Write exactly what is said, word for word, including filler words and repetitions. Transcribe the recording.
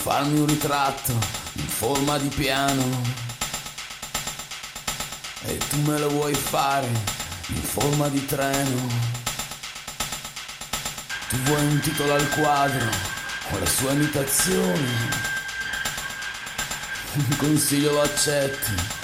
farmi un ritratto in forma di piano e tu me lo vuoi fare in forma di treno. Tu vuoi un titolo al quadro con la sua imitazione, un consiglio lo accetti